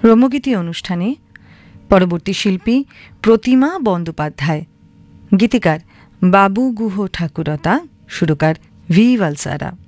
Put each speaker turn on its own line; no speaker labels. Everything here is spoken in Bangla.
রম্যগীতি অনুষ্ঠানে পরবর্তী শিল্পী প্রতিমা বন্দ্যোপাধ্যায়, গীতিকার বাবু গুহ ঠাকুরতা, সুরকার ভি ভালসারা।